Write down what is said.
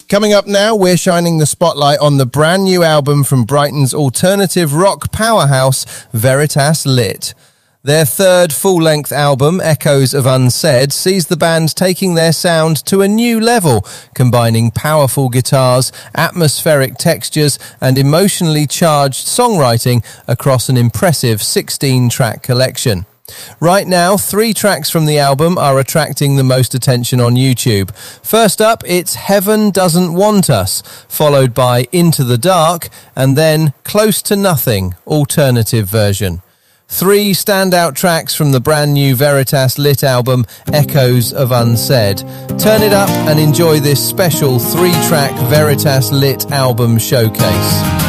Coming up now, we're shining the spotlight on the brand new album from Brighton's alternative rock powerhouse, Veritas Lit. Their third full-length album, Echoes of Unsaid, sees the band taking their sound to a new level, combining powerful guitars, atmospheric textures and emotionally charged songwriting across an impressive 16-track collection. Right now, 3 tracks from the album are attracting the most attention on YouTube. First up, it's Heaven Doesn't Want Us, followed by Into the Dark, and then Close to Nothing, alternative version. 3 standout tracks from the brand new Veritas Lit album, Echoes of Unsaid. Turn it up and enjoy this special 3-track Veritas Lit album showcase.